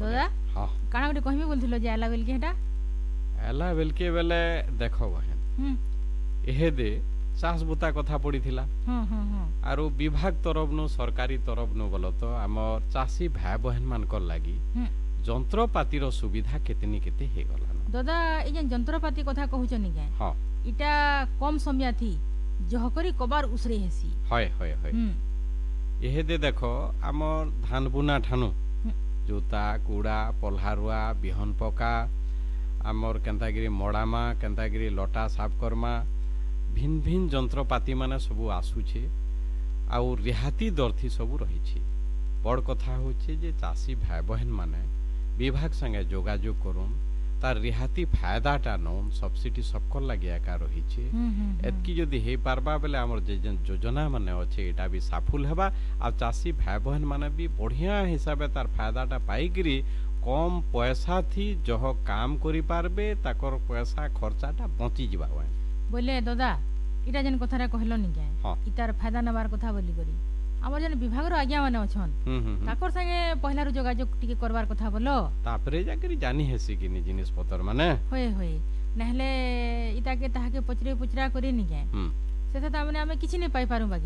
दादा हाँ काना गोटे कहबी बोलथिलो जे आला बेल के हेटा एला बेलके बेले देख बहन एहे दे चाष बुता कथा पड़ीथिला आरो विभाग तरफ नु सरकारी तरफ नु बोलो तो आमर चासी भाई बहन मानकर लागी যন্ত্রপাতির সুবিধা কেতেনি কেতে হে গলা दादा ए जे যন্ত্রপাতি কথা कहउचनी के हाँ इटा कम समय थी जहकरी कबार उसरे हेसी হয় হয় হয় एहे दे देखो आमर धान बुना ठानु जोता कुड़ा पल्हारुआ बिहन पका आमर केंतागिरी मड़ामा केंतागिरी लटा साफ करमा भिन्न भिन्न যন্ত্রপাতি माने सबु आसुछे आउ रिहाती दर थी सबु रहिछे बड़ कथा होचे जे चासी भाई बहन माने विभाग संगे जोगाजोग करूँ तार रिहाती फायदाटा नौन सब्सिडी सबको लगे एका रही एतकी जदि हे पारबा बेले आमर जे योजना माने अच्छे एटा भी साफुल हेबा आ चासी भाई बहन माने भी बढ़िया हिसाब तार फायदाटा पाइकरी कम पैसा थी जह काम करि पारबे ताकर पैसा खर्चाटा बची जिबा बोले दादा इटा जेन कथारा कहलो नि के हाँ इतार फायदा नबार कथा बोली करी आमर जेन विभाग रो आज्ञा माने अछन ताकर संगे पहिला रो जोगाजोग टिके करबार कथा बोलो तापरे जाकरी जानी हेसी कि नि जिनिस पतर माने होय होय नहले इता के ताहा के पचरे पुचरा करी नि के सेथा त माने हमें किछि नै पाई पारू बाकी